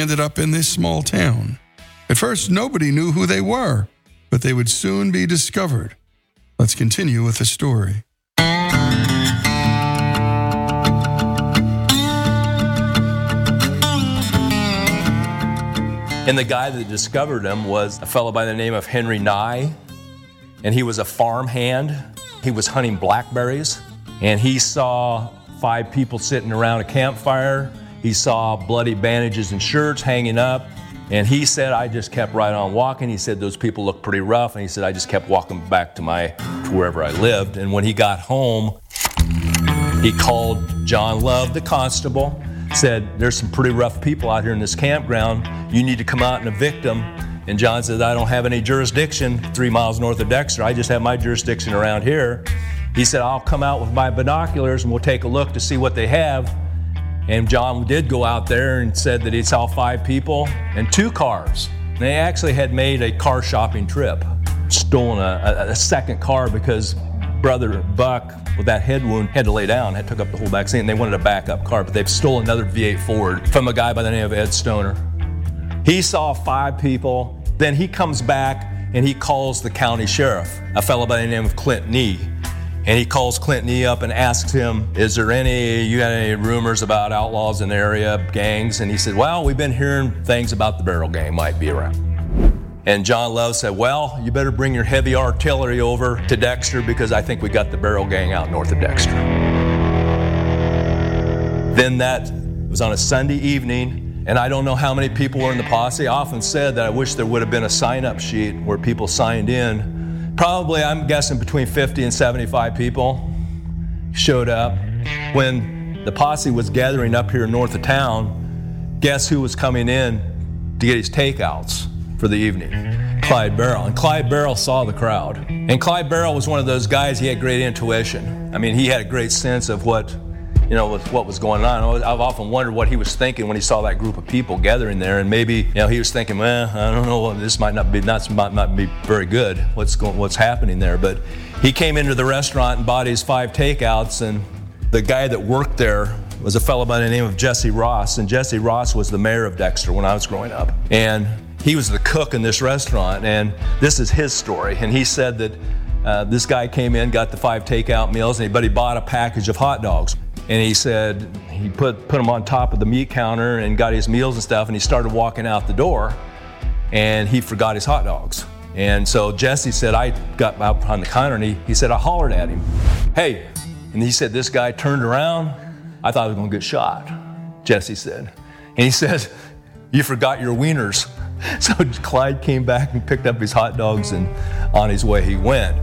ended up in this small town. At first, nobody knew who they were, but they would soon be discovered. Let's continue with the story. And the guy that discovered him was a fellow by the name of Henry Nye, and he was a farmhand. He was hunting blackberries, and he saw 5 people sitting around a campfire. He saw bloody bandages and shirts hanging up, and he said, I just kept right on walking. He said, those people look pretty rough, and he said, I just kept walking back to wherever I lived. And when he got home, he called John Love, the constable, said, there's some pretty rough people out here in this campground. You need to come out and evict them. And John said, I don't have any jurisdiction 3 miles north of Dexter. I just have my jurisdiction around here. He said, I'll come out with my binoculars and we'll take a look to see what they have. And John did go out there and said that he saw 5 people and 2 cars. They actually had made a car shopping trip, stolen a second car because Brother Buck, with that head wound, had to lay down, took up the whole back seat, and they wanted a backup car, but they've stolen another V8 Ford from a guy by the name of Ed Stoner. He saw 5 people, then he comes back and he calls the county sheriff, a fellow by the name of Clint Nee. And he calls Clint Nee up and asks him, you got any rumors about outlaws in the area, gangs? And he said, well, we've been hearing things about the Barrel Gang might be around. And John Love said, well, you better bring your heavy artillery over to Dexter because I think we got the Barrel Gang out north of Dexter. Then that was on a Sunday evening, and I don't know how many people were in the posse. I often said that I wish there would have been a sign-up sheet where people signed in. Probably, I'm guessing, between 50 and 75 people showed up. When the posse was gathering up here north of town, guess who was coming in to get his takeouts for the evening? Clyde Barrel. And Clyde Barrel saw the crowd. And Clyde Barrel was one of those guys, he had great intuition. I mean, he had a great sense of what was going on. I've often wondered what he was thinking when he saw that group of people gathering there, and maybe, he was thinking, well, I don't know, this might not be very good, what's happening there. But he came into the restaurant and bought his 5 takeouts, and the guy that worked there was a fellow by the name of Jesse Ross, and Jesse Ross was the mayor of Dexter when I was growing up. And he was the cook in this restaurant, and this is his story. And he said that this guy came in, got the 5 takeout meals, but he bought a package of hot dogs. And he said he put them on top of the meat counter and got his meals and stuff, and he started walking out the door, and he forgot his hot dogs. And so Jesse said, I got out behind the counter, and he said, I hollered at him, hey. And he said, this guy turned around, I thought I was gonna get shot, Jesse said. And he said, you forgot your wieners. So Clyde came back and picked up his hot dogs, and on his way he went.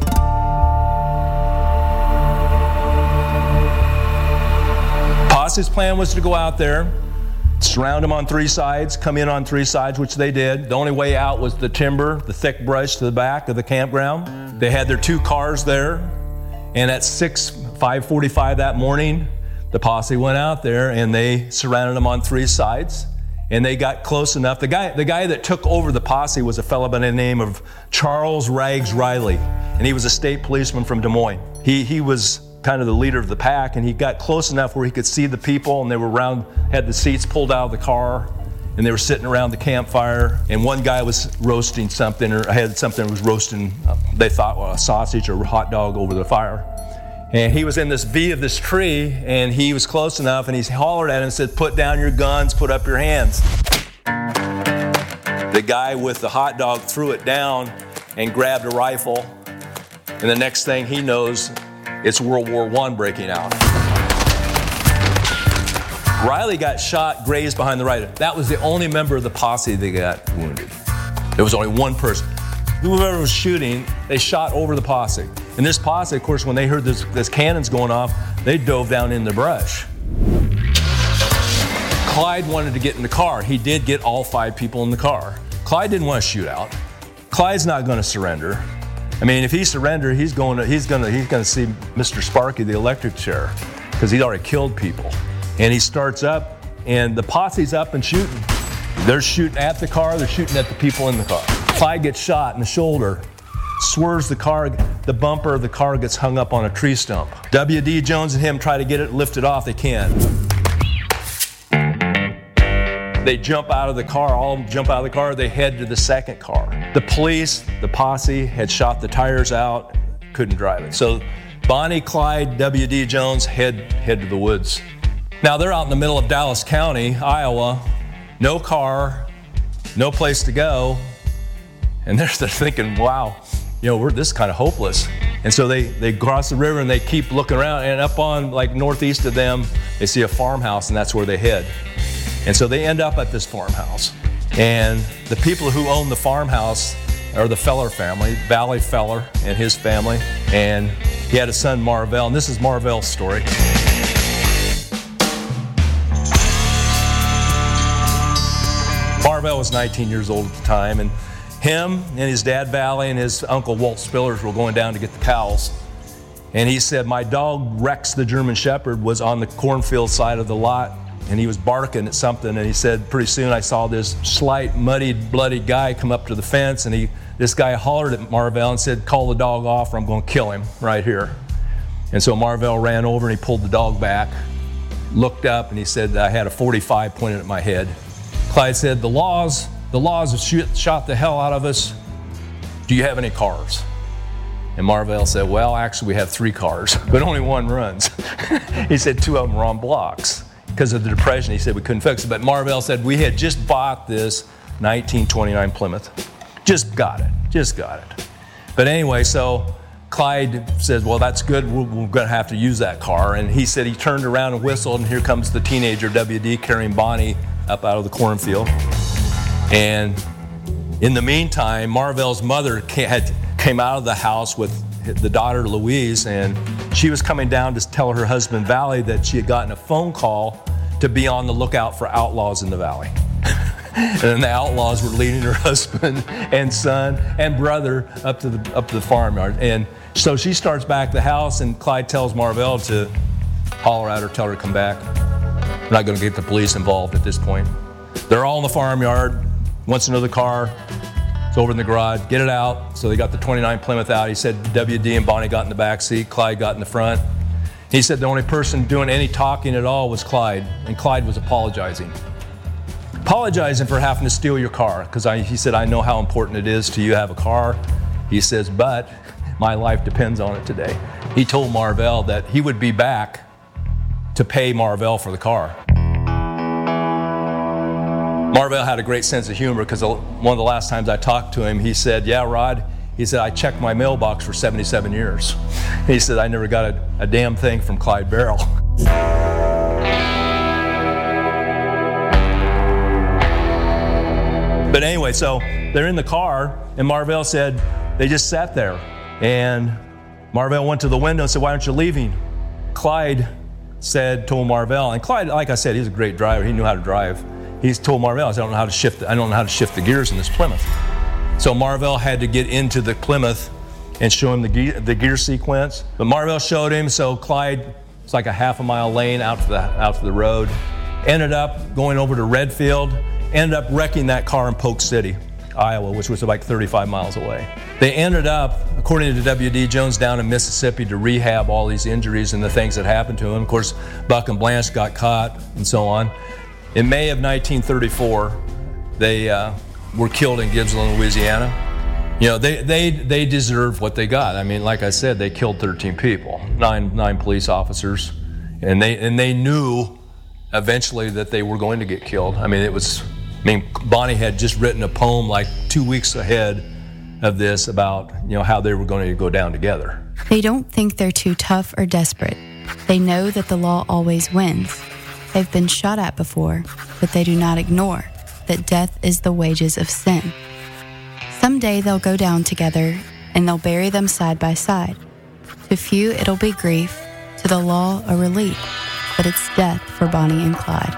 Posse's plan was to go out there, surround them on 3 sides, come in on 3 sides, which they did. The only way out was the timber, the thick brush to the back of the campground. They had their 2 cars there, and at 5:45 that morning, the posse went out there and they surrounded them on 3 sides, and they got close enough. The guy that took over the posse was a fellow by the name of Charles Rags Riley, and he was a state policeman from Des Moines. He was kind of the leader of the pack, and he got close enough where he could see the people, and they were had the seats pulled out of the car, and they were sitting around the campfire, and one guy was roasting something, or had something that was roasting, they thought, a sausage or a hot dog over the fire. And he was in this V of this tree, and he was close enough, and he hollered at him and said, put down your guns, put up your hands. The guy with the hot dog threw it down and grabbed a rifle, and the next thing he knows, it's World War I breaking out. Riley got shot, grazed behind the right. That was the only member of the posse that got wounded. There was only one person. Whoever was shooting, they shot over the posse. And this posse, of course, when they heard this cannons going off, they dove down in the brush. Clyde wanted to get in the car. He did get all 5 people in the car. Clyde didn't want to shoot out. Clyde's not going to surrender. I mean, if he surrendered, he's going to see Mr. Sparky, the electric chair, because he's already killed people. And he starts up, and the posse's up and shooting. They're shooting at the car, they're shooting at the people in the car. Clyde gets shot in the shoulder, swerves the car, the bumper of the car gets hung up on a tree stump. W.D. Jones and him try to get it lifted off, they can't. They jump out of the car, all of them jump out of the car, they head to the second car. The police, the posse, had shot the tires out, couldn't drive it. So Bonnie, Clyde, W.D. Jones head to the woods. Now they're out in the middle of Dallas County, Iowa, no car, no place to go, and they're thinking, wow, this is kind of hopeless. And so they cross the river and they keep looking around, and up on like northeast of them, they see a farmhouse, and that's where they head. And so they end up at this farmhouse. And the people who own the farmhouse are the Feller family, Valley Feller and his family. And he had a son, Marvell, and this is Marvell's story. Marvell was 19 years old at the time, and him and his dad, Valley, and his uncle, Walt Spillers, were going down to get the cows. And he said, my dog, Rex, the German Shepherd, was on the cornfield side of the lot, and he was barking at something, and he said, pretty soon I saw this slight, muddied, bloody guy come up to the fence, and this guy hollered at Marvell and said, call the dog off or I'm going to kill him right here. And so Marvell ran over and he pulled the dog back, looked up, and he said, I had a .45 pointed at my head. Clyde said, the laws have shot the hell out of us. Do you have any cars? And Marvell said, well, actually we have 3 cars, but only one runs. He said 2 of them were on blocks. Because of the Depression, he said we couldn't fix it. But Marvell said, we had just bought this 1929 Plymouth. Just got it. But anyway, so Clyde says, well, that's good. We're going to have to use that car. And he said he turned around and whistled, and here comes the teenager, W.D., carrying Bonnie up out of the cornfield. And in the meantime, Marvell's mother came out of the house with the daughter, Louise, and she was coming down to tell her husband, Valley, that she had gotten a phone call to be on the lookout for outlaws in the valley. And then the outlaws were leading her husband and son and brother up to the farmyard. And so she starts back to the house, and Clyde tells Marvell to holler at her, tell her to come back. We're not going to get the police involved at this point. They're all in the farmyard, wants another car. It's over in the garage, get it out. So they got the 29 Plymouth out. He said W.D. and Bonnie got in the back seat, Clyde got in the front. He said the only person doing any talking at all was Clyde, and Clyde was apologizing for having to steal your car, because he said, I know how important it is to you to have a car. He says, but my life depends on it today. He told Marvell that he would be back to pay Marvell for the car. Marvell had a great sense of humor, because one of the last times I talked to him, he said, yeah, Rod, he said, I checked my mailbox for 77 years. He said, I never got a damn thing from Clyde Barrel. But anyway, so they're in the car, and Marvell said, they just sat there. And Marvell went to the window and said, why aren't you leaving? Clyde told Marvell, and Clyde, like I said, he's a great driver. He knew how to drive. He told Marvell, I don't know how to shift the gears in this Plymouth. So Marvell had to get into the Plymouth and show him the gear sequence. But Marvell showed him, so Clyde, it's like a half a mile lane out to the road. Ended up going over to Redfield, ended up wrecking that car in Polk City, Iowa, which was like 35 miles away. They ended up, according to W.D. Jones, down in Mississippi to rehab all these injuries and the things that happened to him. Of course, Buck and Blanche got caught and so on. In May of 1934, they were killed in Gibbsland, Louisiana. They deserve what they got. I mean, like I said, they killed 13 people, nine police officers, and they knew eventually that they were going to get killed. Bonnie had just written a poem like 2 weeks ahead of this about how they were going to go down together. They don't think they're too tough or desperate. They know that the law always wins. They've been shot at before, but they do not ignore that death is the wages of sin. Someday they'll go down together, and they'll bury them side by side. To few it'll be grief, to the law a relief, but it's death for Bonnie and Clyde.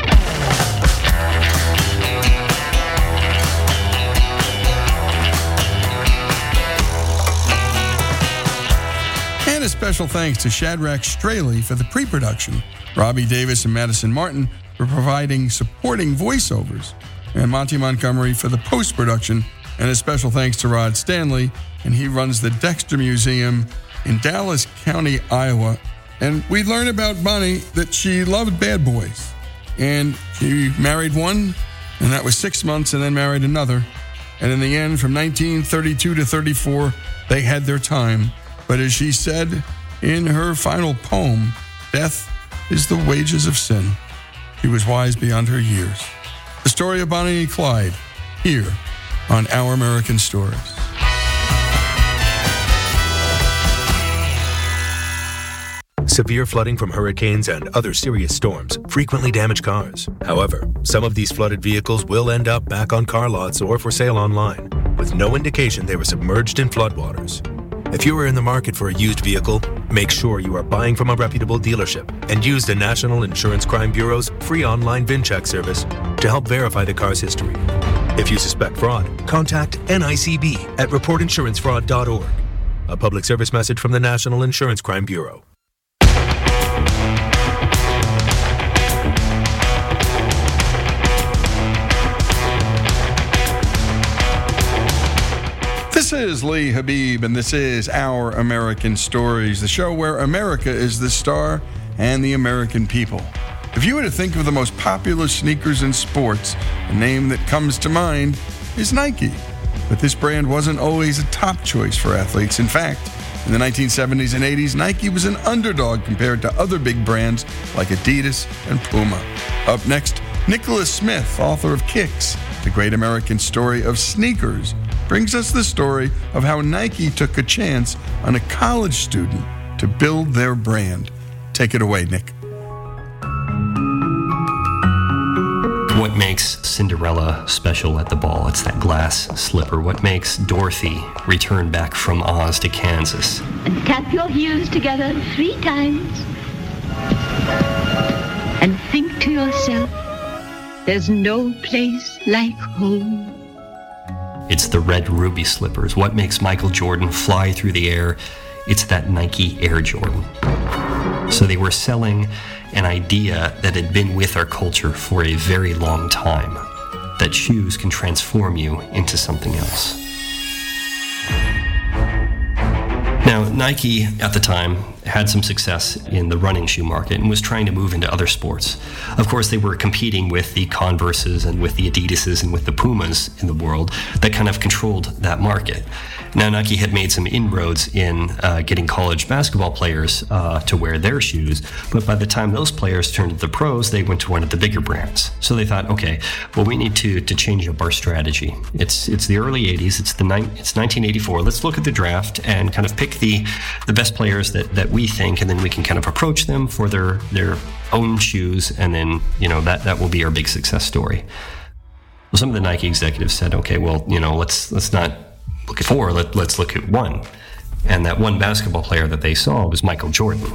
And a special thanks to Shadrach Straley for the pre-production, Robbie Davis and Madison Martin for providing supporting voiceovers, and Monty Montgomery for the post-production, and a special thanks to Rod Stanley, and he runs the Dexter Museum in Dallas County, Iowa. And we learned about Bonnie that she loved bad boys. and she married one, and that was 6 months, and then married another. And in the end, from 1932 to 34, they had their time. But as she said in her final poem, death is the wages of sin. She was wise beyond her years. The story of Bonnie and Clyde, here on Our American Stories. Severe flooding from hurricanes and other serious storms frequently damage cars. However, some of these flooded vehicles will end up back on car lots or for sale online, with no indication they were submerged in floodwaters. If you are in the market for a used vehicle, make sure you are buying from a reputable dealership and use the National Insurance Crime Bureau's free online VIN check service to help verify the car's history. If you suspect fraud, contact NICB at reportinsurancefraud.org. A public service message from the National Insurance Crime Bureau. This is Lee Habib, and this is Our American Stories, the show where America is the star and the American people. If you were to think of the most popular sneakers in sports, the name that comes to mind is Nike. But this brand wasn't always a top choice for athletes. In fact, in the 1970s and 80s, Nike was an underdog compared to other big brands like Adidas and Puma. Up next, Nicholas Smith, author of Kicks, The Great American Story of Sneakers, brings us the story of how Nike took a chance on a college student to build their brand. Take it away, Nick. What makes Cinderella special at the ball? It's that glass slipper. What makes Dorothy return back from Oz to Kansas? And tap your heels together 3 times. And think to yourself, there's no place like home. It's the red ruby slippers. What makes Michael Jordan fly through the air? It's that Nike Air Jordan. So they were selling an idea that had been with our culture for a very long time, that shoes can transform you into something else. Now, Nike at the time had some success in the running shoe market and was trying to move into other sports. Of course, they were competing with the Converses and with the Adidases and with the Pumas in the world that kind of controlled that market. Now, Nike had made some inroads in getting college basketball players to wear their shoes, but by the time those players turned to the pros, they went to one of the bigger brands. So they thought, okay, well, we need to change up our strategy. It's the early 80s, it's 1984. Let's look at the draft and kind of pick the best players that we think, and then we can kind of approach them for their own shoes, and then, that will be our big success story. Well, some of the Nike executives said, okay, well, let's not look at 4, let's look at 1. And that one basketball player that they saw was Michael Jordan.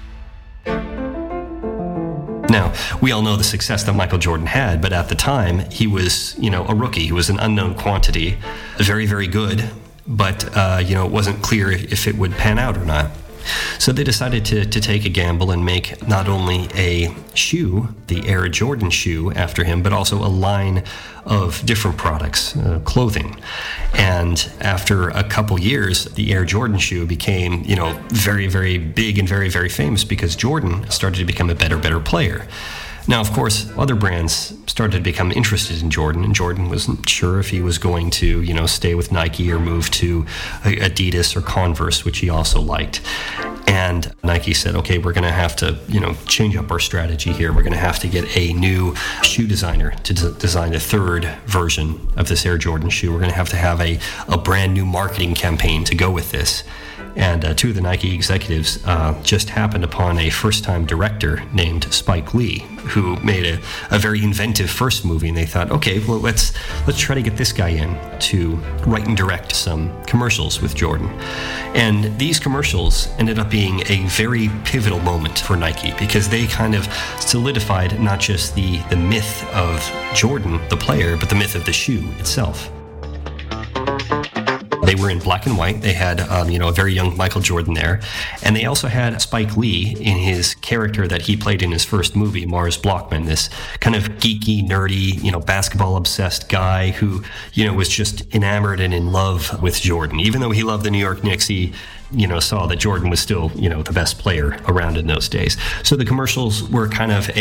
Now, we all know the success that Michael Jordan had, but at the time, he was, a rookie. He was an unknown quantity, very, very good, but, it wasn't clear if it would pan out or not. So they decided to take a gamble and make not only a shoe, the Air Jordan shoe, after him, but also a line of different products, clothing. And after a couple years, the Air Jordan shoe became, very, very big and very, very famous because Jordan started to become a better player. Now, of course, other brands started to become interested in Jordan, and Jordan wasn't sure if he was going to, stay with Nike or move to Adidas or Converse, which he also liked. And Nike said, okay, we're going to have to, change up our strategy here. We're going to have to get a new shoe designer to design a third version of this Air Jordan shoe. We're going to have a brand new marketing campaign to go with this. And 2 of the Nike executives just happened upon a first-time director named Spike Lee, who made a very inventive first movie. And they thought, okay, well, let's try to get this guy in to write and direct some commercials with Jordan. And these commercials ended up being a very pivotal moment for Nike because they kind of solidified not just the myth of Jordan, the player, but the myth of the shoe itself. They were in black and white. They had, a very young Michael Jordan there. And they also had Spike Lee in his character that he played in his first movie, Mars Blockman, this kind of geeky, nerdy, basketball-obsessed guy who, was just enamored and in love with Jordan. Even though he loved the New York Knicks, he saw that Jordan was still, the best player around in those days. So the commercials were kind of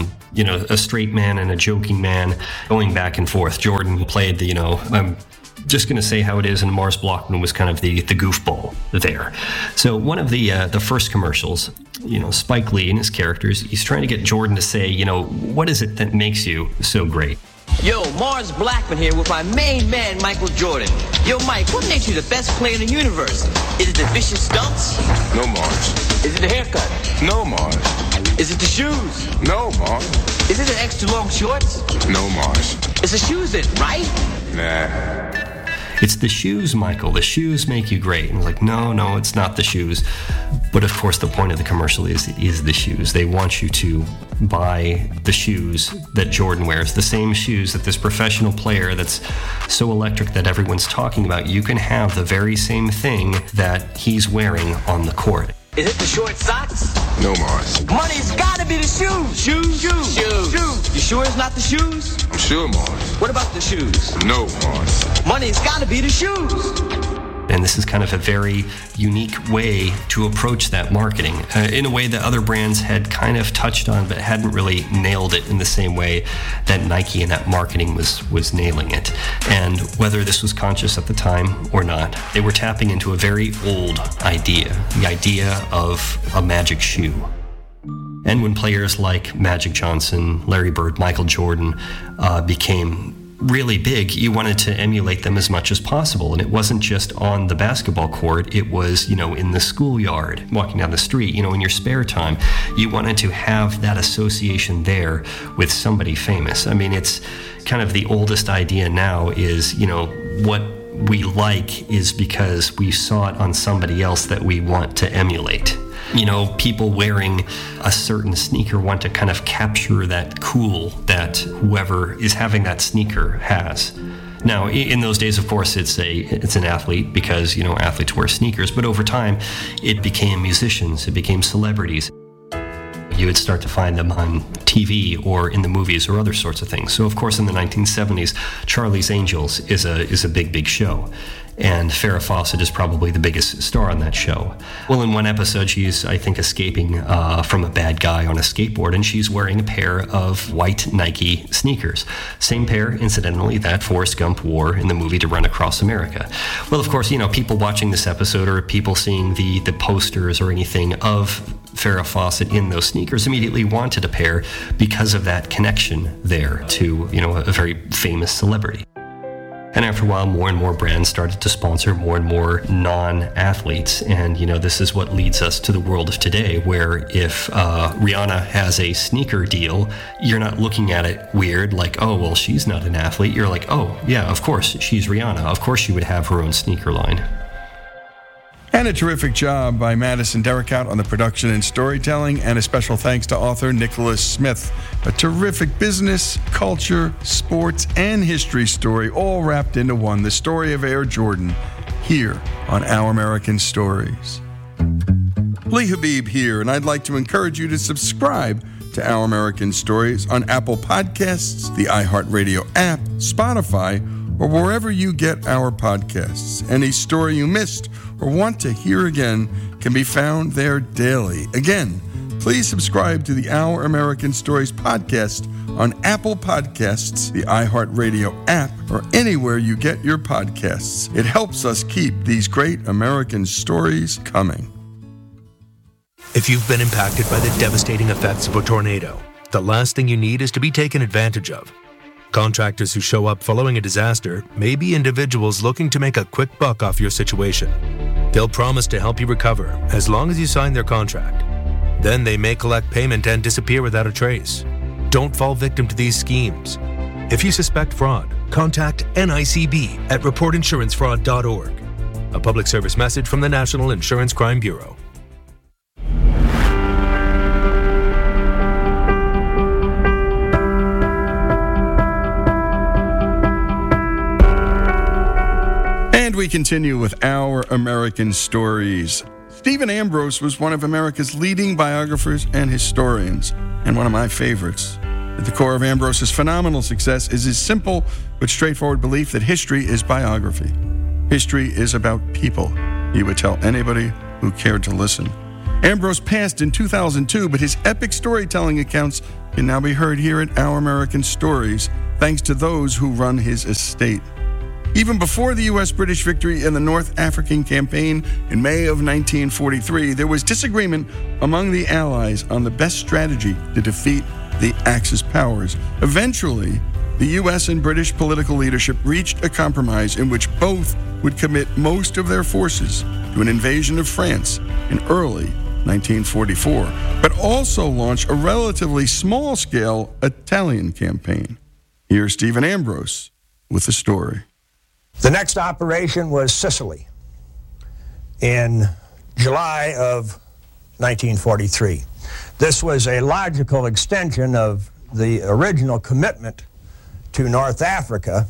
a straight man and a joking man going back and forth. Jordan played I'm just going to say how it is, and Mars Blockman was kind of the goofball there. So one of the first commercials, Spike Lee and his characters, he's trying to get Jordan to say, what is it that makes you so great? Yo, Mars Blackman here with my main man, Michael Jordan. Yo, Mike, what makes you the best player in the universe? Is it the vicious stunts? No, Mars. Is it the haircut? No, Mars. Is it the shoes? No, Mars. Is it the extra long shorts? No, Mars. It's the shoes then, right? Nah. It's the shoes, Michael. The shoes make you great. And like, no, it's not the shoes. But of course, the point of the commercial is the shoes. They want you to buy the shoes that Jordan wears, the same shoes that this professional player that's so electric that everyone's talking about. You can have the very same thing that he's wearing on the court. Is it the short socks? No, Mars. Money's gotta be the shoes. Shoes. You sure it's not the shoes? I'm sure, Mars. What about the shoes? No, Mars. Money's gotta be the shoes. And this is kind of a very unique way to approach that marketing in a way that other brands had kind of touched on but hadn't really nailed it in the same way that Nike and that marketing was nailing it. And whether this was conscious at the time or not, they were tapping into a very old idea, the idea of a magic shoe. And when players like Magic Johnson, Larry Bird, Michael Jordan became really big, you wanted to emulate them as much as possible. And it wasn't just on the basketball court, it was, in the schoolyard, walking down the street, in your spare time. You wanted to have that association there with somebody famous. I mean, it's kind of the oldest idea now is, what we like is because we saw it on somebody else that we want to emulate. People wearing a certain sneaker want to kind of capture that cool that whoever is having that sneaker has. Now, in those days, of course, it's an athlete because, athletes wear sneakers. But over time, it became musicians, it became celebrities. You would start to find them on TV or in the movies or other sorts of things. So, of course, in the 1970s, Charlie's Angels is a big show. And Farrah Fawcett is probably the biggest star on that show. Well, in one episode, she's, I think, escaping from a bad guy on a skateboard, and she's wearing a pair of white Nike sneakers. Same pair, incidentally, that Forrest Gump wore in the movie To Run Across America. Well, of course, people watching this episode or people seeing the posters or anything of Farrah Fawcett in those sneakers immediately wanted a pair because of that connection there to, a very famous celebrity. And after a while, more and more brands started to sponsor more and more non-athletes. And, this is what leads us to the world of today, where if Rihanna has a sneaker deal, you're not looking at it weird, like, oh, well, she's not an athlete. You're like, oh, yeah, of course, she's Rihanna. Of course she would have her own sneaker line. And a terrific job by Madison Derrickout on the production and storytelling, and a special thanks to author Nicholas Smith. A terrific business, culture, sports, and history story all wrapped into one. The story of Air Jordan, here on Our American Stories. Lee Habib here, and I'd like to encourage you to subscribe to Our American Stories on Apple Podcasts, the iHeartRadio app, Spotify, or wherever you get our podcasts. Any story you missed or want to hear again can be found there daily. Again, please subscribe to the Our American Stories podcast on Apple Podcasts, the iHeartRadio app, or anywhere you get your podcasts. It helps us keep these great American stories coming. If you've been impacted by the devastating effects of a tornado, the last thing you need is to be taken advantage of. Contractors who show up following a disaster may be individuals looking to make a quick buck off your situation. They'll promise to help you recover as long as you sign their contract. Then they may collect payment and disappear without a trace. Don't fall victim to these schemes. If you suspect fraud, contact NICB at reportinsurancefraud.org. A public service message from the National Insurance Crime Bureau. And we continue with Our American Stories. Stephen Ambrose was one of America's leading biographers and historians, and one of my favorites. At the core of Ambrose's phenomenal success is his simple but straightforward belief that history is biography. History is about people, he would tell anybody who cared to listen. Ambrose passed in 2002, but his epic storytelling accounts can now be heard here at Our American Stories, thanks to those who run his estate. Even before the U.S.-British victory in the North African campaign in May of 1943, there was disagreement among the Allies on the best strategy to defeat the Axis powers. Eventually, the U.S. and British political leadership reached a compromise in which both would commit most of their forces to an invasion of France in early 1944, but also launch a relatively small-scale Italian campaign. Here's Stephen Ambrose with the story. The next operation was Sicily in July of 1943. This was a logical extension of the original commitment to North Africa,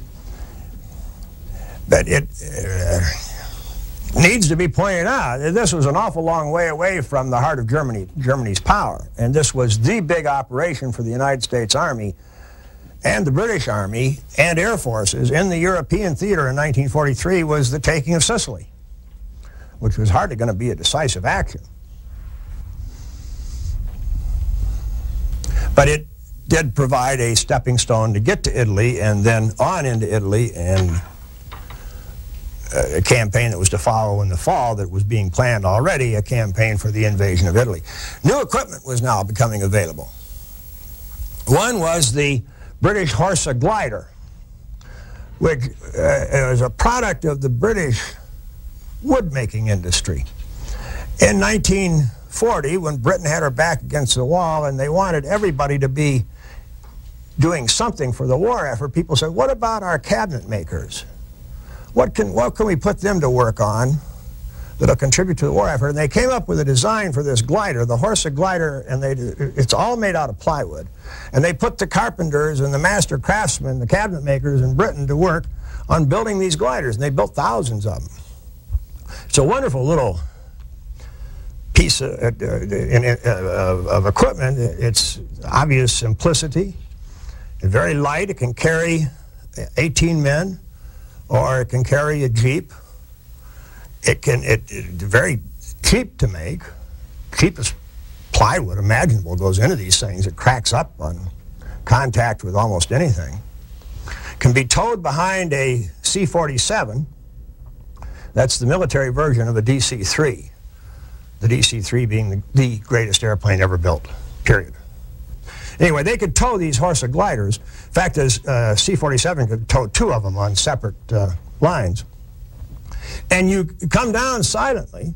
but it needs to be pointed out that this was an awful long way away from the heart of Germany's power, and this was the big operation for the United States Army and the British Army and Air Forces in the European theater in 1943 was the taking of Sicily, which was hardly going to be a decisive action. But it did provide a stepping stone to get to Italy and then on into Italy, and a campaign that was to follow in the fall that was being planned already, a campaign for the invasion of Italy. New equipment was now becoming available. One was the British Horsa glider, which is a product of the British wood-making industry. In 1940, when Britain had her back against the wall and they wanted everybody to be doing something for the war effort, people said, what about our cabinet makers? What can we put them to work on that'll contribute to the war effort? And they came up with a design for this glider, the Horsa glider, and it's all made out of plywood. And they put the carpenters and the master craftsmen, the cabinet makers in Britain, to work on building these gliders, and they built thousands of them. It's a wonderful little piece of equipment. It's obvious simplicity. It's very light. It can carry 18 men, or it can carry a jeep. It's very cheap to make. Cheapest plywood imaginable goes into these things. It cracks up on contact with almost anything. Can be towed behind a C-47. That's the military version of a DC-3. The DC-3 being the greatest airplane ever built, period. Anyway, they could tow these Horsa gliders. In fact, a C-47 could tow two of them on separate lines. And you come down silently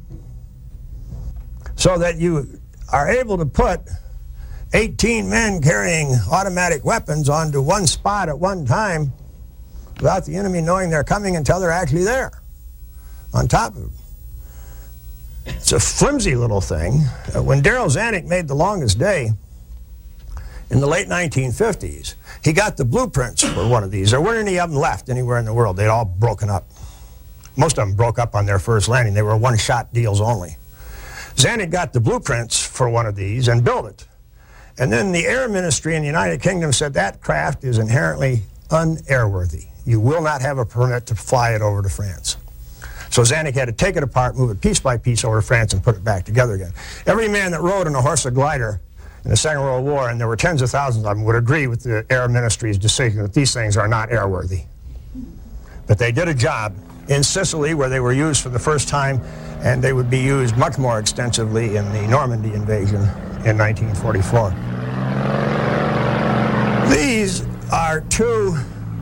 so that you are able to put 18 men carrying automatic weapons onto one spot at one time without the enemy knowing they're coming until they're actually there, on top of them. It's a flimsy little thing. When Darryl Zanuck made The Longest Day in the late 1950s, he got the blueprints for one of these. There weren't any of them left anywhere in the world. They'd all broken up. Most of them broke up on their first landing. They were one-shot deals only. Zanuck got the blueprints for one of these and built it. And then the Air Ministry in the United Kingdom said that craft is inherently unairworthy. You will not have a permit to fly it over to France. So Zanuck had to take it apart, move it piece by piece over to France, and put it back together again. Every man that rode in a Horsa glider in the Second World War, and there were tens of thousands of them, would agree with the Air Ministry's decision that these things are not airworthy. But they did a job in Sicily, where they were used for the first time, and they would be used much more extensively in the Normandy invasion in 1944. These are two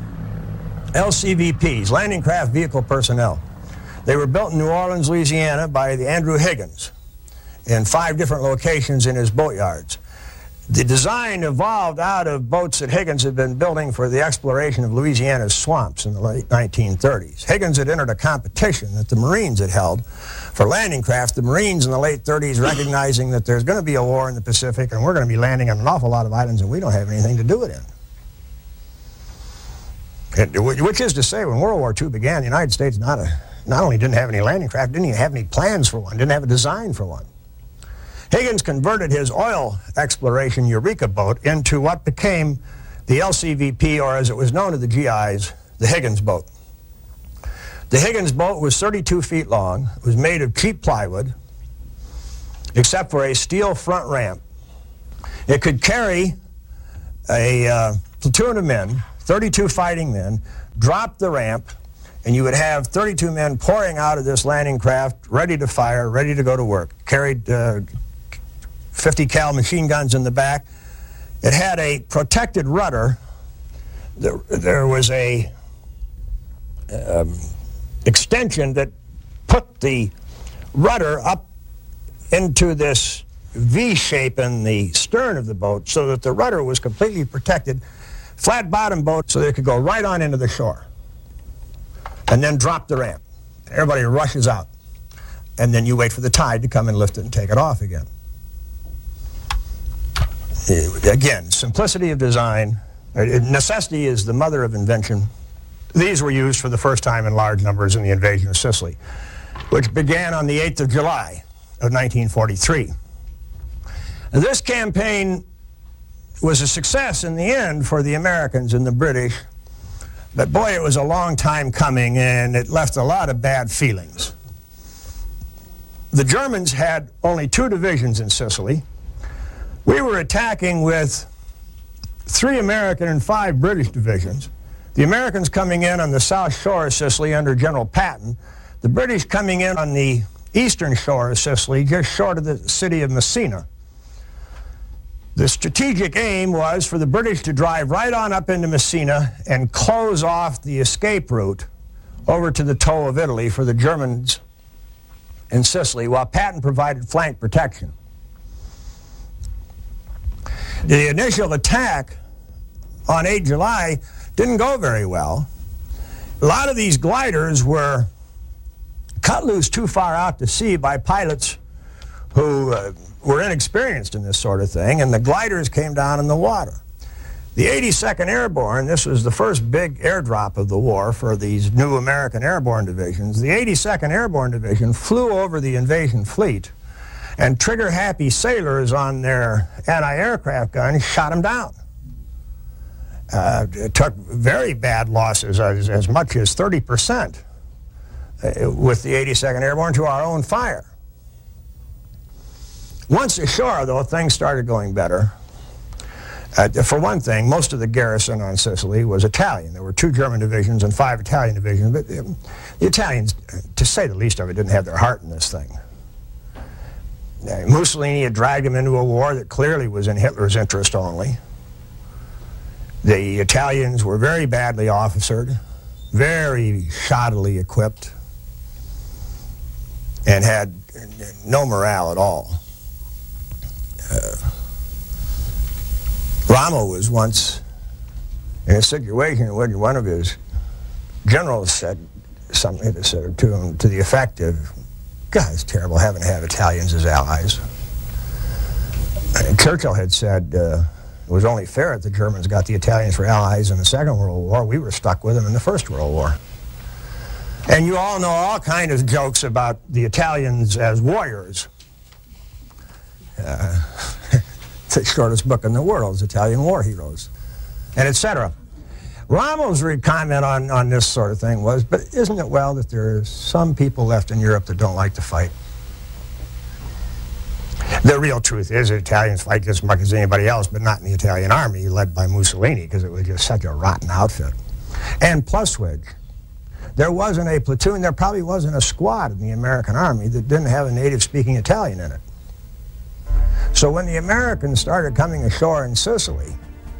LCVPs, Landing Craft Vehicle Personnel. They were built in New Orleans, Louisiana by the Andrew Higgins in 5 different locations in his boatyards. The design evolved out of boats that Higgins had been building for the exploration of Louisiana's swamps in the late 1930s. Higgins had entered a competition that the Marines had held for landing craft. The Marines in the late 30s, recognizing that there's going to be a war in the Pacific and we're going to be landing on an awful lot of islands and we don't have anything to do it in. Which is to say, when World War II began, the United States not only didn't have any landing craft, didn't even have any plans for one, didn't have a design for one. Higgins converted his oil exploration Eureka boat into what became the LCVP, or as it was known to the GIs, the Higgins boat. The Higgins boat was 32 feet long. It was made of cheap plywood, except for a steel front ramp. It could carry a platoon of men, 32 fighting men, drop the ramp, and you would have 32 men pouring out of this landing craft, ready to fire, ready to go to work. Carried 50 cal machine guns in the back. It had a protected rudder. There was a extension that put the rudder up into this V shape in the stern of the boat so that the rudder was completely protected. Flat bottom boat so they could go right on into the shore and then drop the ramp. Everybody rushes out, and then you wait for the tide to come and lift it and take it off again. Again, simplicity of design. Necessity is the mother of invention. These were used for the first time in large numbers in the invasion of Sicily, which began on the 8th of July of 1943. This campaign was a success in the end for the Americans and the British, but boy, it was a long time coming, and it left a lot of bad feelings. The Germans had only 2 divisions in Sicily. We were attacking with 3 American and 5 British divisions. The Americans coming in on the south shore of Sicily under General Patton, the British coming in on the eastern shore of Sicily, just short of the city of Messina. The strategic aim was for the British to drive right on up into Messina and close off the escape route over to the toe of Italy for the Germans in Sicily, while Patton provided flank protection. The initial attack on 8 July didn't go very well. A lot of these gliders were cut loose too far out to sea by pilots who were inexperienced in this sort of thing, and the gliders came down in the water. The 82nd Airborne, this was the first big airdrop of the war for these new American airborne divisions. The 82nd Airborne Division flew over the invasion fleet, and trigger-happy sailors on their anti-aircraft guns shot them down. It took very bad losses, as much as 30%, with the 82nd Airborne to our own fire. Once ashore, though, things started going better. For one thing, most of the garrison on Sicily was Italian. There were 2 German divisions and 5 Italian divisions, but the Italians, to say the least of it, didn't have their heart in this thing. Mussolini had dragged them into a war that clearly was in Hitler's interest only. The Italians were very badly officered, very shoddily equipped, and had no morale at all. Rommel was once in a situation in which one of his generals said something to him to the effect of, God, it's terrible having to have Italians as allies. And Churchill had said it was only fair that the Germans got the Italians for allies in the Second World War. We were stuck with them in the First World War. And you all know all kinds of jokes about the Italians as warriors. It's the shortest book in the world, is Italian War Heroes, and etc. Rommel's comment on this sort of thing was, but isn't it well that there are some people left in Europe that don't like to fight? The real truth is that Italians fight just as much as anybody else, but not in the Italian army led by Mussolini, because it was just such a rotten outfit. And plus which, there wasn't a platoon, there probably wasn't a squad in the American army that didn't have a native-speaking Italian in it. So when the Americans started coming ashore in Sicily,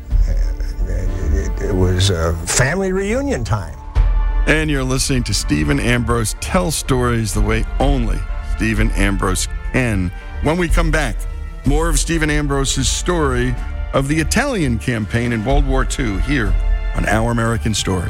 it was family reunion time. And you're listening to Stephen Ambrose tell stories the way only Stephen Ambrose can. When we come back, more of Stephen Ambrose's story of the Italian campaign in World War II here on Our American Stories.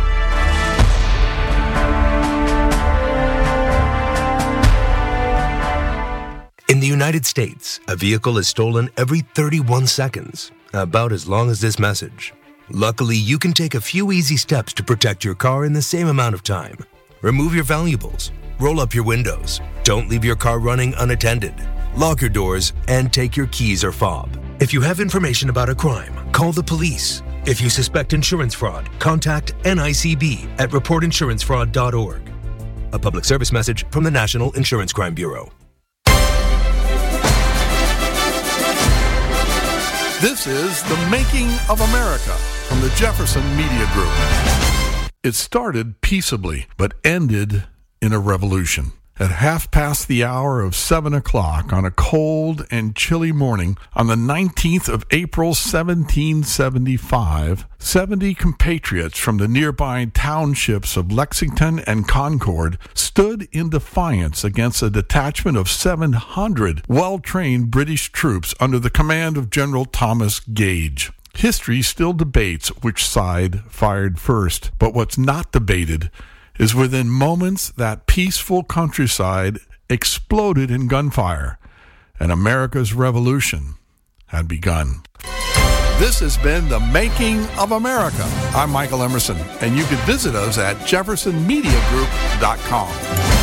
In the United States, a vehicle is stolen every 31 seconds, about as long as this message. Luckily, you can take a few easy steps to protect your car in the same amount of time. Remove your valuables, roll up your windows, don't leave your car running unattended, lock your doors, and take your keys or fob. If you have information about a crime, call the police. If you suspect insurance fraud, contact NICB at reportinsurancefraud.org. A public service message from the National Insurance Crime Bureau. This is The Making of America from the Jefferson Media Group. It started peaceably, but ended in a revolution. At 7:30 on a cold and chilly morning on the 19th of April, 1775, 70 compatriots from the nearby townships of Lexington and Concord stood in defiance against a detachment of 700 well-trained British troops under the command of General Thomas Gage. History still debates which side fired first, but what's not debated is within moments that peaceful countryside exploded in gunfire, and America's revolution had begun. This has been The Making of America. I'm Michael Emerson, and you can visit us at jeffersonmediagroup.com.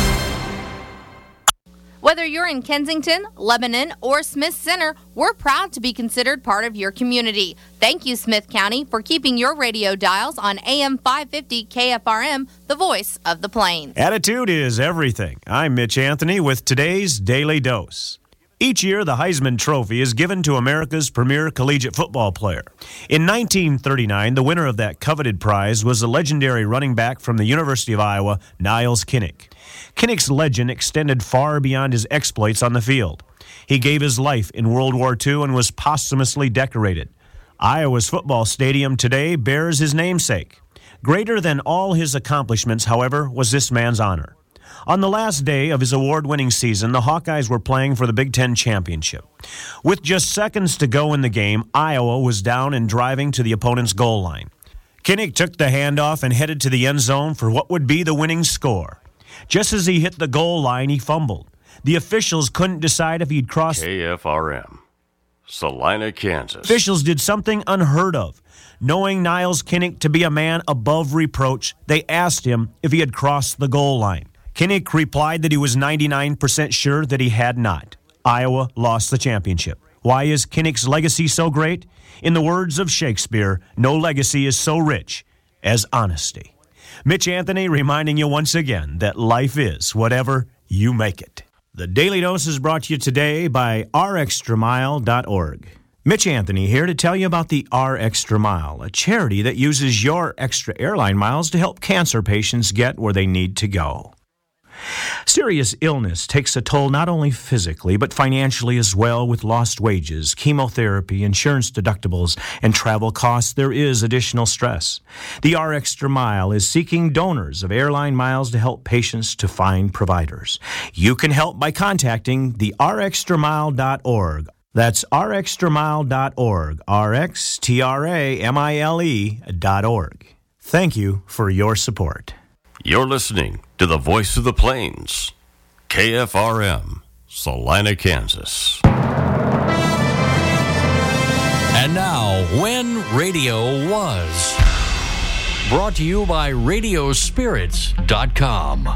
Whether you're in Kensington, Lebanon, or Smith Center, we're proud to be considered part of your community. Thank you, Smith County, for keeping your radio dials on AM 550 KFRM, the voice of the Plains. Attitude is everything. I'm Mitch Anthony with today's Daily Dose. Each year, the Heisman Trophy is given to America's premier collegiate football player. In 1939, the winner of that coveted prize was the legendary running back from the University of Iowa, Niles Kinnick. Kinnick's legend extended far beyond his exploits on the field. He gave his life in World War II and was posthumously decorated. Iowa's football stadium today bears his namesake. Greater than all his accomplishments, however, was this man's honor. On the last day of his award-winning season, the Hawkeyes were playing for the Big Ten championship. With just seconds to go in the game, Iowa was down and driving to the opponent's goal line. Kinnick took the handoff and headed to the end zone for what would be the winning score. Just as he hit the goal line, he fumbled. The officials couldn't decide if he'd crossed KFRM, Salina, Kansas. Officials did something unheard of. Knowing Niles Kinnick to be a man above reproach, they asked him if he had crossed the goal line. Kinnick replied that he was 99% sure that he had not. Iowa lost the championship. Why is Kinnick's legacy so great? In the words of Shakespeare, no legacy is so rich as honesty. Mitch Anthony reminding you once again that life is whatever you make it. The Daily Dose is brought to you today by rextramile.org. Mitch Anthony here to tell you about the R Extra Mile, a charity that uses your extra airline miles to help cancer patients get where they need to go. Serious illness takes a toll not only physically, but financially as well. With lost wages, chemotherapy, insurance deductibles, and travel costs, there is additional stress. The R Extra Mile is seeking donors of airline miles to help patients to find providers. You can help by contacting the rxtramile.org. That's rxtramile.org, rxtramile.org. Thank you for your support. You're listening to the Voice of the Plains, KFRM, Salina, Kansas. And now, When Radio Was. Brought to you by Radiospirits.com.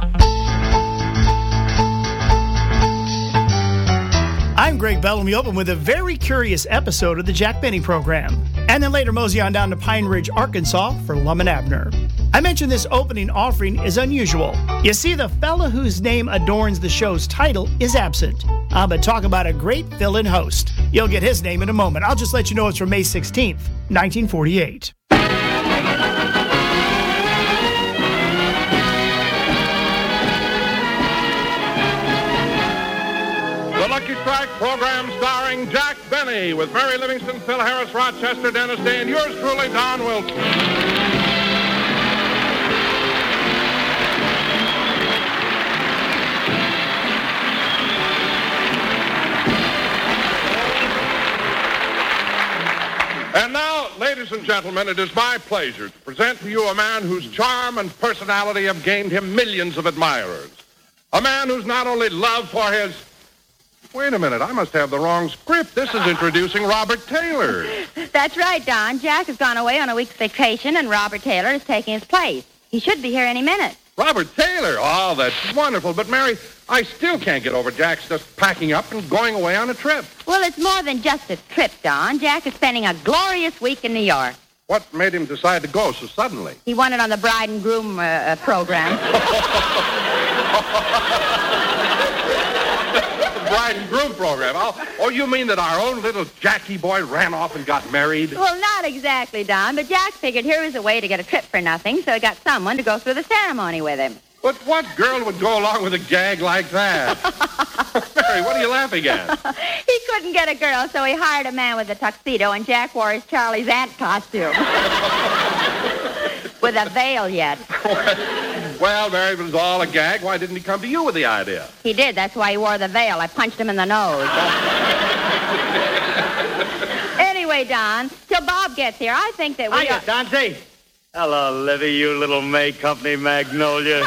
I'm Greg Bell, and we open with a very curious episode of the Jack Benny Program. And then later mosey on down to Pine Ridge, Arkansas for Lum and Abner. I mentioned this opening offering is unusual. You see, the fella whose name adorns the show's title is absent. But talk about a great fill-in host. You'll get his name in a moment. I'll just let you know it's from May 16th, 1948. The Lucky Strike program starring Jack Benny with Mary Livingston, Phil Harris, Rochester, Dennis Day, and yours truly, Don Wilson. And now, ladies and gentlemen, it is my pleasure to present to you a man whose charm and personality have gained him millions of admirers. A man who's not only loved for his... Wait a minute, I must have the wrong script. This is introducing Robert Taylor. That's right, Don. Jack has gone away on a week's vacation, and Robert Taylor is taking his place. He should be here any minute. Robert Taylor? Oh, that's wonderful. But, Mary, I still can't get over Jack's just packing up and going away on a trip. Well, it's more than just a trip, Don. Jack is spending a glorious week in New York. What made him decide to go so suddenly? He won it on the bride and groom program. Bride and groom program. Oh, you mean that our own little Jackie boy ran off and got married? Well, not exactly, Don, but Jack figured here was a way to get a trip for nothing, so he got someone to go through the ceremony with him. But what girl would go along with a gag like that? Mary, what are you laughing at? He couldn't get a girl, so he hired a man with a tuxedo, and Jack wore his Charlie's Aunt costume. With a veil yet. Well, Mary, if it was all a gag, why didn't he come to you with the idea? He did. That's why he wore the veil. I punched him in the nose. Anyway, Don, till Bob gets here, I think that we Hiya, Dante. Hello, Livy, you little May Company magnolia.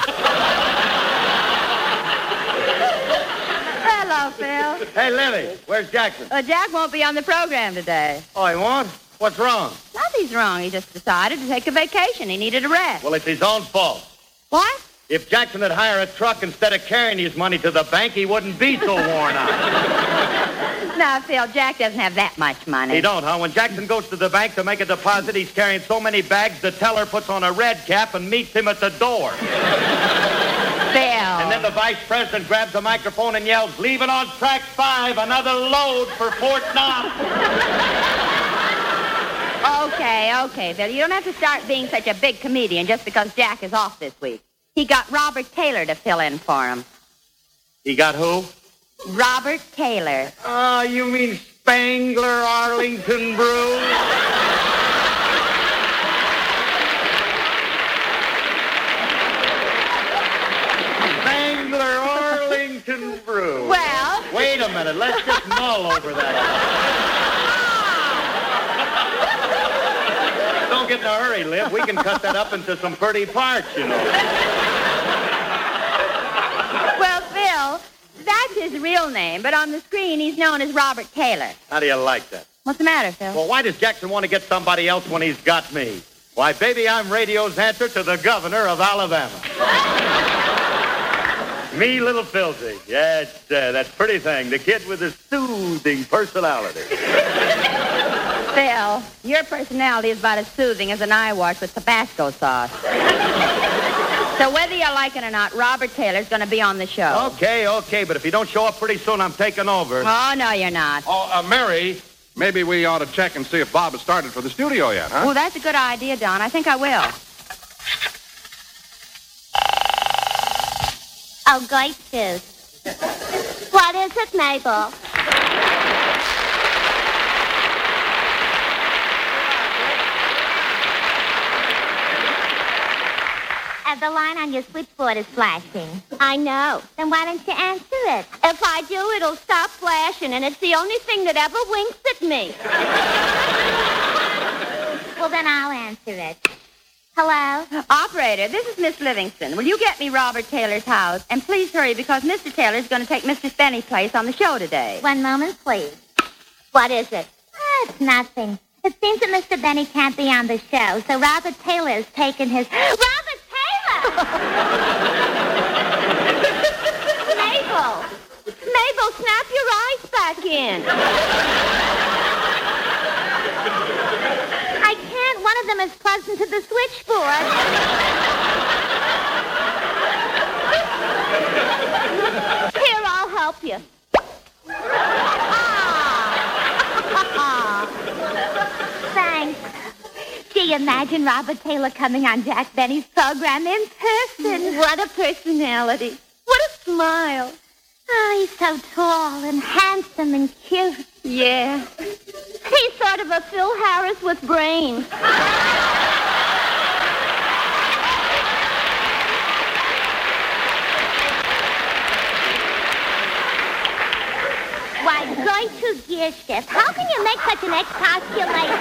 Hello, Phil. Hey, Livy, where's Jackson? Jack won't be on the program today. Oh, he won't? What's wrong? Nothing's wrong. He just decided to take a vacation. He needed a rest. Well, it's his own fault. What? If Jackson had hired a truck instead of carrying his money to the bank, he wouldn't be so worn out. No, Phil, Jack doesn't have that much money. He don't, huh? When Jackson goes to the bank to make a deposit, he's carrying so many bags, the teller puts on a red cap and meets him at the door. Phil. And then the vice president grabs the microphone and yells, "Leaving on track 5, another load for Fort Knox." Okay, Phil. You don't have to start being such a big comedian just because Jack is off this week. He got Robert Taylor to fill in for him. He got who? Robert Taylor. Oh, you mean Spangler Arlington Brew? Spangler Arlington Brew. Well... Wait a minute. Let's just mull over that. Don't get in a hurry, Liv. We can cut that up into some pretty parts, you know. Well, Phil, that's his real name, but on the screen he's known as Robert Taylor. How do you like that? What's the matter, Phil? Well, why does Jackson want to get somebody else when he's got me? Why, baby, I'm radio's answer to the governor of Alabama. Me, little Philzy. Yeah, it's that pretty thing. The kid with the soothing personality. Phil, your personality is about as soothing as an eye wash with Tabasco sauce. So whether you like it or not, Robert Taylor's going to be on the show. Okay, but if you don't show up pretty soon, I'm taking over. Oh, no, you're not. Oh, Mary, maybe we ought to check and see if Bob has started for the studio yet, huh? Oh, that's a good idea, Don. I think I will. Oh, great news. What is it, Mabel? The line on your switchboard is flashing. I know. Then why don't you answer it? If I do, it'll stop flashing, and it's the only thing that ever winks at me. Well, then I'll answer it. Hello? Operator, this is Miss Livingston. Will you get me Robert Taylor's house? And please hurry, because Mr. Taylor's going to take Mr. Spenny's place on the show today. 1 moment, please. What is it? It's nothing. It seems that Mr. Benny can't be on the show, so Robert Taylor's taken his... Robert Mabel, snap your eyes back in. I can't. One of them is plugged into the switchboard. Here, I'll help you. Thanks. Do you imagine Robert Taylor coming on Jack Benny's program in person? What a personality. What a smile. Oh, he's so tall and handsome and cute. Yeah. He's sort of a Phil Harris with brains. Why, going to gear shift. How can you make such an expostulation?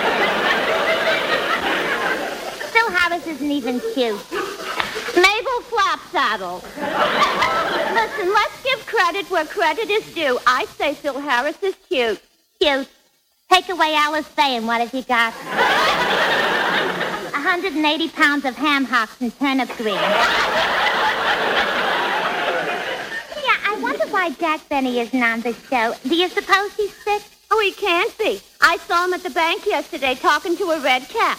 Phil Harris isn't even cute. Mabel Flapsaddle. Listen, let's give credit where credit is due. I say Phil Harris is cute. Cute. Take away Alice Bay, and what have you got? 180 pounds of ham hocks and turnip greens. Yeah, I wonder why Jack Benny isn't on the show. Do you suppose he's sick? Oh, he can't be. I saw him at the bank yesterday talking to a red cap.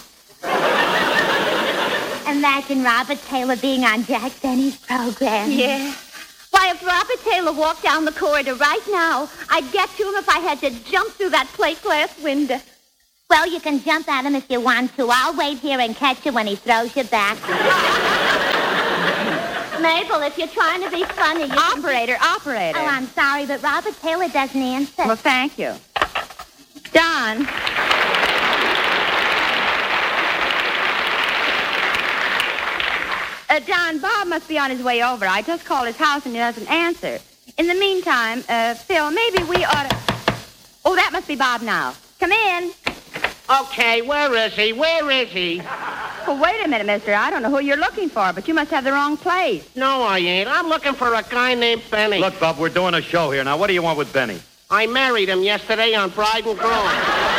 Imagine Robert Taylor being on Jack Benny's program. Yeah. Why, if Robert Taylor walked down the corridor right now, I'd get to him if I had to jump through that plate glass window. Well, you can jump at him if you want to. I'll wait here and catch you when he throws you back. Mabel, if you're trying to be funny, you Operator. Oh, I'm sorry, but Robert Taylor doesn't answer. Well, thank you. Don. Don, Bob must be on his way over. I just called his house and he doesn't answer. In the meantime, Phil, maybe we ought to... Oh, that must be Bob now. Come in. Okay, where is he? Where is he? Well, wait a minute, mister. I don't know who you're looking for, but you must have the wrong place. No, I ain't. I'm looking for a guy named Benny. Look, Bob, we're doing a show here. Now, what do you want with Benny? I married him yesterday on Bride and Groom.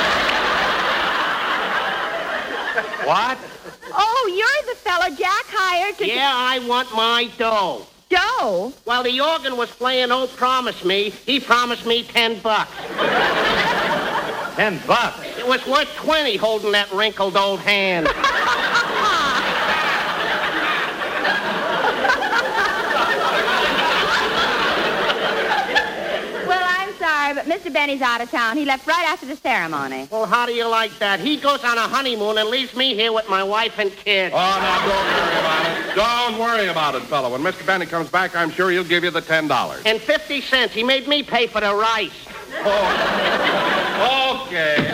What? Oh, you're the fella Jack hired to... Yeah, I want my dough. Dough? While the organ was playing Oh Promise Me, he promised me $10. $10? It was worth 20 holding that wrinkled old hand. But Mr. Benny's out of town. He left right after the ceremony. Well, how do you like that? He goes on a honeymoon and leaves me here with my wife and kids. Oh, now, don't worry about it. Don't worry about it, fella. When Mr. Benny comes back, I'm sure he'll give you the $10. And 50 cents. He made me pay for the rice. Oh. Okay.